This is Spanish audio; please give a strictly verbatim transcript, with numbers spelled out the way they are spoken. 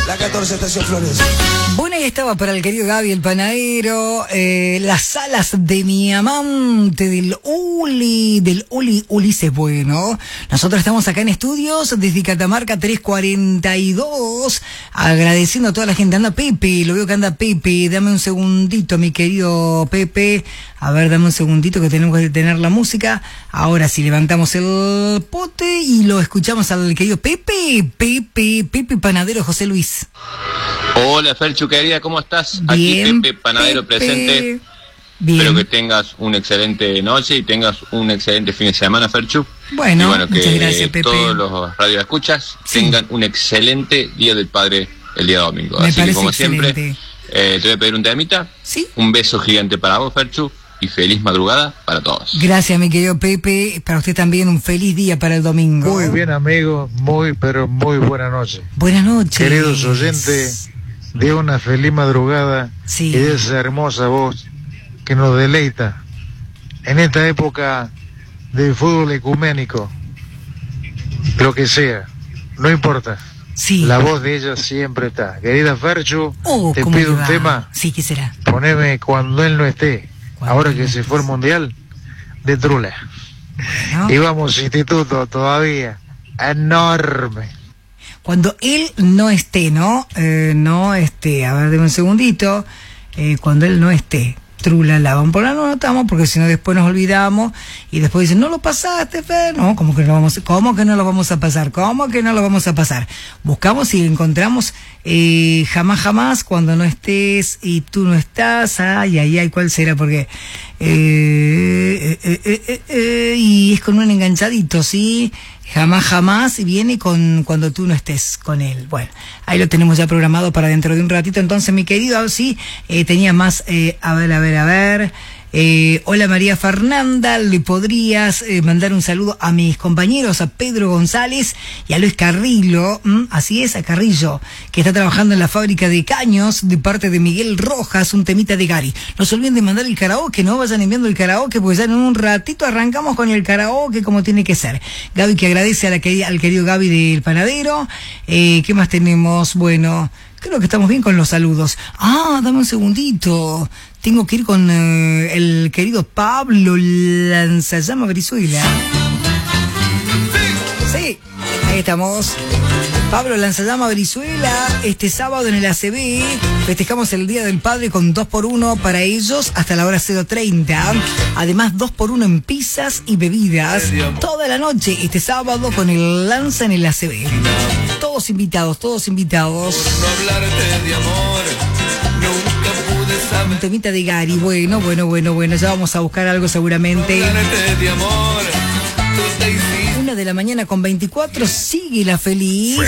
La catorce Estación Flores. Bueno, ahí estaba para el querido Gaby, el panadero, eh, las alas de mi amante, del Uli, del Uli, Ulises Bueno. Nosotros estamos acá en estudios desde Catamarca tres cuarenta y dos, agradeciendo a toda la gente. Anda Pepe, lo veo que anda Pepe, dame un segundito, mi querido Pepe. A ver, dame un segundito que tenemos que tener la música. Ahora sí, levantamos el pote y lo escuchamos al querido Pepe, Pepe, Pepe Panadero, José Luis. Hola Ferchu, querida, ¿cómo estás? Bien, Aquí Pepe Panadero Pepe. presente. Bien. Espero que tengas una excelente noche y tengas un excelente fin de semana, Ferchu. Bueno, y bueno, que muchas gracias, Pepe. todos los radioescuchas Sí. tengan un excelente Día del Padre el día domingo. Me Así que parece como excelente. siempre, eh, te voy a pedir un temita. Sí. Un beso gigante para vos, Ferchu, y feliz madrugada para todos. Gracias, mi querido Pepe. Para usted también un feliz día para el domingo. Muy bien, amigo, muy, pero muy buena noche. Buenas noches. Queridos oyentes, de una feliz madrugada Sí. y de esa hermosa voz que nos deleita en esta época de fútbol ecuménico, lo que sea, no importa. Sí. La voz de ella siempre está. Querida Ferchu, Oh, te ¿cómo pido le un va? tema, Sí, ¿qué será? poneme Cuando él no esté, Cuando ahora él que no se esté. fue el mundial, de Trula. ¿No? Y vamos, instituto todavía, enorme. Cuando él no esté, ¿no? Eh, no esté. A ver, deme un segundito. Eh, cuando él no esté. Trula, la vamos por la no anotamos porque si no después nos olvidamos y después dicen, no lo pasaste, Fer. No, ¿cómo que no lo vamos, cómo que no lo vamos a pasar? ¿Cómo que no lo vamos a pasar? Buscamos y encontramos eh, jamás, jamás, cuando no estés y tú no estás. Ay, ay, ay, ¿cuál será? Porque eh, eh, eh, eh, eh, y es con un enganchadito, ¿sí? Jamás, jamás, y viene con cuando tú no estés con él. Bueno, ahí lo tenemos ya programado para dentro de un ratito. Entonces, mi querido, a ver si eh, tenía más, eh, a ver, a ver, a ver. Eh, hola María Fernanda, ¿le podrías eh, mandar un saludo a mis compañeros, a Pedro González y a Luis Carrillo? ¿Mm? Así es, a Carrillo, que está trabajando en la fábrica de caños, de parte de Miguel Rojas, un temita de Gary. No se olviden de mandar el karaoke, no vayan enviando el karaoke, porque ya en un ratito arrancamos con el karaoke como tiene que ser. Gaby, que agradece a la que, al querido Gaby del panadero. Eh, ¿Qué más tenemos? Bueno, creo que estamos bien con los saludos. Ah, dame un segundito. Tengo que ir con eh, el querido Pablo Lanzallama Brizuela. Sí, ahí estamos. Pablo Lanzallama Brizuela, este sábado en el A C B, festejamos el Día del Padre con dos por uno para ellos hasta la hora cero treinta. Además, dos por uno en pizzas y bebidas. Toda la noche, este sábado, con el Lanza en el A C B. Todos invitados, todos invitados. Un temita de Gary, bueno, bueno, bueno, bueno, ya vamos a buscar algo seguramente. Una de la mañana con veinticuatro, sigue la feliz.